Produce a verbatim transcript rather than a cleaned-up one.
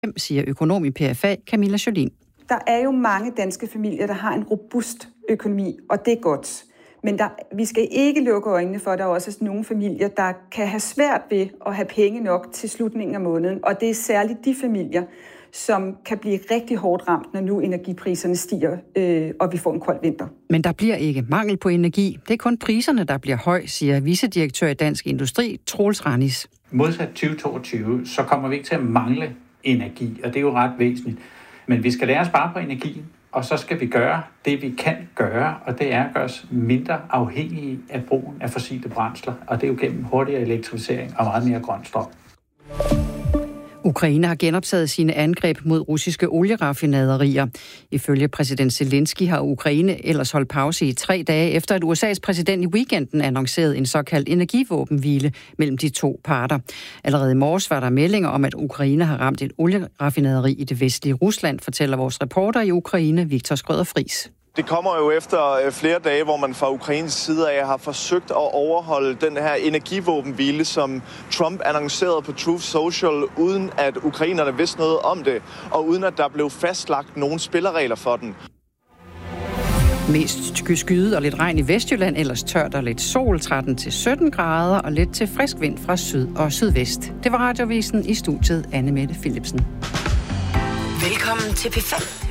siger økonom i P F A, Camilla Jolin. Der er jo mange danske familier, der har en robust økonomi, og det er godt. Men der, vi skal ikke lukke øjnene for, at der er også nogle familier, der kan have svært ved at have penge nok til slutningen af måneden. Og det er særligt de familier, som kan blive rigtig hårdt ramt, når nu energipriserne stiger, øh, og vi får en kold vinter. Men der bliver ikke mangel på energi. Det er kun priserne, der bliver høj, siger vicedirektør i Dansk Industri, Troels Ranis. Modsat tyve toogtyve, så kommer vi ikke til at mangle energi, og det er jo ret væsentligt. Men vi skal lære at spare på energien, og så skal vi gøre det, vi kan gøre, og det er at gøre os mindre afhængige af brugen af fossile brændsler, og det er jo gennem hurtigere elektrificering og meget mere grøn strøm. Ukraine har genoptaget sine angreb mod russiske olieraffinaderier. Ifølge præsident Zelensky har Ukraine ellers holdt pause i tre dage, efter at U S A's præsident i weekenden annoncerede en såkaldt energivåbenhvile mellem de to parter. Allerede i morges var der meldinger om, at Ukraine har ramt et olieraffinaderi i det vestlige Rusland, fortæller vores reporter i Ukraine, Victor Skrøder Friis. Det kommer jo efter flere dage, hvor man fra Ukraines side af har forsøgt at overholde den her energivåbenhvile, som Trump annoncerede på Truth Social, uden at ukrainerne vidste noget om det, og uden at der blev fastlagt nogen spilleregler for den. Mest skyet og lidt regn i Vestjylland, ellers tørt og lidt sol, tretten til sytten grader og lidt til frisk vind fra syd og sydvest. Det var Radiovisen, i studiet Anne Mette Philipsen. Velkommen til P fem.